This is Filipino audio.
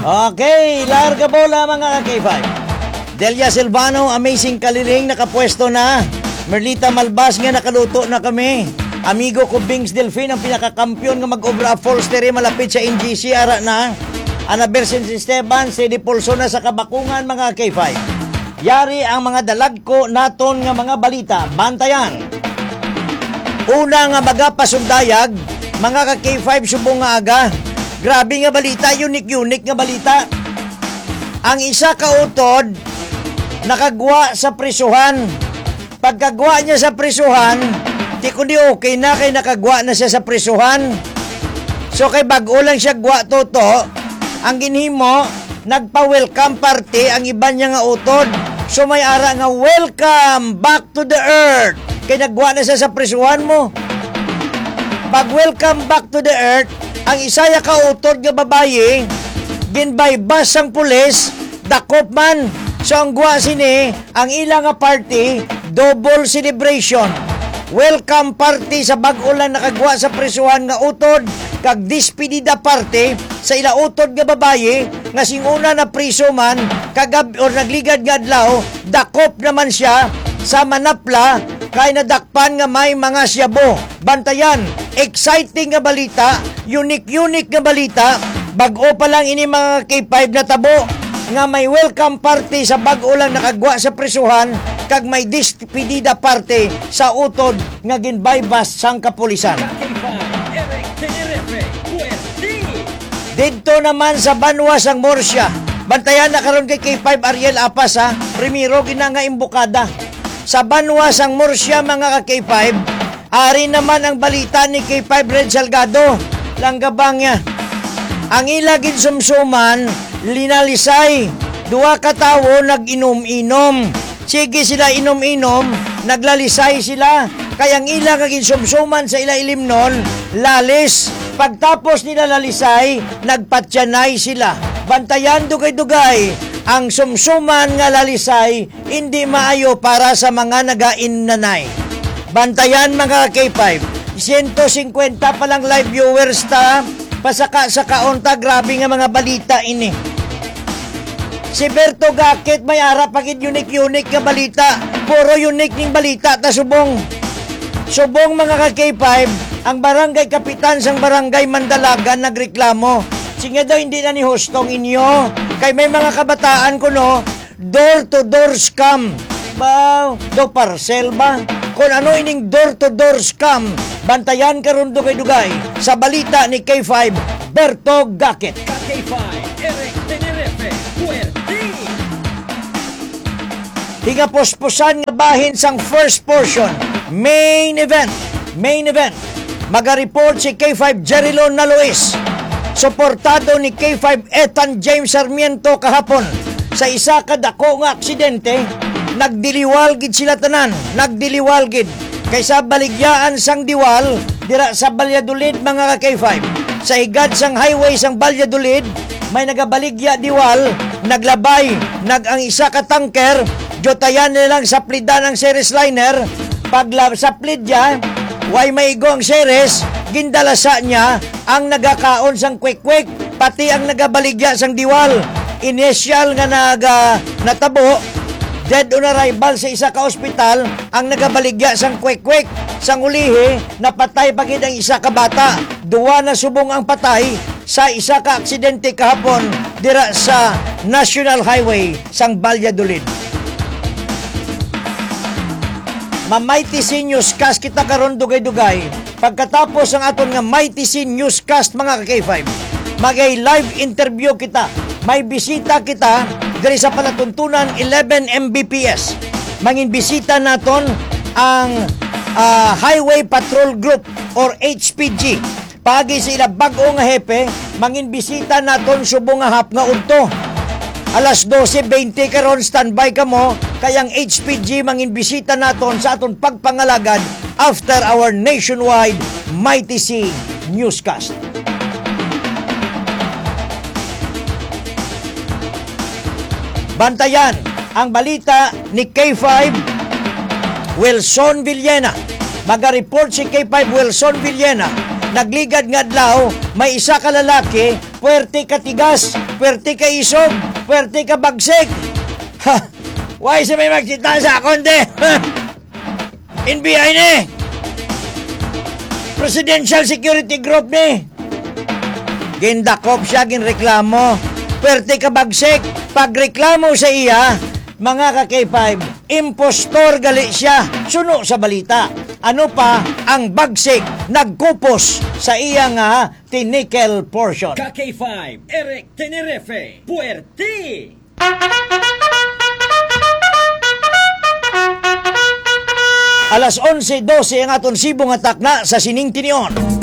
Okay, larga bola mga K5. Delia Silvano, amazing kaliling, nakapwesto na. Merlita Malbas nga nakaluto na kami. Amigo ko Bings Delfin, ang pinakakampyon nga mag-obra upholstery malapit sa NGC, ara na. Anabel Esteban, Sedi Pulso na sa Kabakungan mga K5. Yari ang mga dalagko naton nga mga balita. Bantayan. Una nga magapasundayag, mga ka-K5 subong nga aga. Grabe nga balita, unique nga balita. Ang isa ka utod nakagwa sa prisuhan. Pagkagwa niya sa prisuhan, di kundi okay na kay nakagwa na siya sa prisuhan. So kay bago lang siya gwa toto, ang ginhimo nagpa-welcome party ang iba niya nga utod. So may ara nga welcome back to the earth. Kay nagwa na siya sa prisuhan mo. Pag welcome back to the earth, ang isaya ka utod nga babayi, ginbaybas ang pulis, dakop man. So ang gwa sini, ang ilang nga party, double celebration. Welcome party sa bag-o lang nakagwa sa prisuhan nga utod, kag despedida party sa ila utod nga babayi, nga singuna na priso man, kagab or nagligad nga adlaw, dakop naman siya sa manapla, kay nadakpan nga may mga siyabo. Bantayan, exciting nga balita, unique nga balita, bag-o pa lang ini mga K5 na tabo, nga may welcome party sa bag-o lang nakagwa sa prisuhan, kag may despedida party sa utod nga ginbaybas sang kapulisan. Dito naman sa Banwa sang Murcia, bantayan na karon kay K5 Ariel Apas ha, primero ginanga imbukada. Sa Banwa sang Murcia mga ka-K5, ari naman ang balita ni K5 Red Salgado, langgabang niya. Ang ilagin sumsuman, linalisay, duwa ka tawo nag-inom-inom. Sige sila inom-inom, naglalisay sila, kayang ilang kaging sumsuman sa ila ilim nun, lalis. Pagtapos nila lalisay, nagpatyanay sila. Bantayan dugay-dugay, ang sumsuman nga lalisay, hindi maayo para sa mga nagain-nanay. Bantayan mga K5, 150 pa lang live viewers ta, pasaka sa kaunta, grabe nga mga balita ini. Si Berto Gakit may ara pagid unique nga balita. Puro unique ning balita ta subong. Subong mga ka-K5, ang barangay kapitan sang barangay Mandalagan nagreklamo. Sige daw hindi na ni hostong inyo. Kay may mga kabataan ko no, door to door scam. Ba, do parcel ba? Kung ano ining door to door scam, bantayan karon dugay-dugay sa balita ni K5 Berto Gakit. K5 Eric Tenerife Puerti. Hinga posposan nga bahin sang first portion. Main event. Maga-report si K5 Jerilon na Luis. Suportado ni K5 Ethan James Sarmiento kahapon. Sa isa ka dako nga aksidente, nagdiliwalgid sila tanan. Nagdiliwalgid. Kaysa baligyaan sang diwal, dira sa Valladolid mga K5. Sa higad sang highway sang Valladolid, may nagabaligya diwal, naglabay, ang isa ka tanker, jotayan nilang saplidan ng series liner. Pag saplid niya, way maigo ang series, gindalasa niya ang nagakaon sang kwek-kwek, pati ang nagabaligya sang diwal. Initial nga natabo, dead on arrival sa isa ka ospital, ang nagabaligya sang kwek-kwek. Sang ulihi, napatay pagid ang isa ka bata. Duwa na subong ang patay sa isa ka aksidente kahapon dira sa National Highway sang Valladolid. Mighty C Newscast kita karon dugay-dugay. Pagkatapos ang aton nga Mighty C Newscast mga ka-K5, magay live interview kita. May bisita kita diri sa palatuntunan 11 Mbps. Mangin bisita naton ang Highway Patrol Group or HPG. Pagi sa ila bag-o nga hepe, mangin bisita naton subong nga hap nga udto. Alas 12:20 karon standby kamo, kayang HPG mangin bisita naton sa aton pagpangalagad after our nationwide Mighty C Newscast. Bantayan ang balita ni K5 Wilson Villena. Maga-report si K5 Wilson Villena nagligad nga adlaw, may isa ka lalaki, puwerte ka tigas, puwerte ka isog, puwerte ka bagsik. Ha! Why sa may magsita sa konde? NBI ni! Presidential Security Group ni! Gindakop siya, ginreklamo. Puwerte ka bagsik, pagreklamo sa iya, mga ka-K5, impostor gali siya, suno sa balita. Ano pa ang bagsik nagkupos sa iya nga tinikel portion. KK5, Eric Tenerife, Puerti! Alas 11:12 ang aton sibong atak na sa Sining Tinion.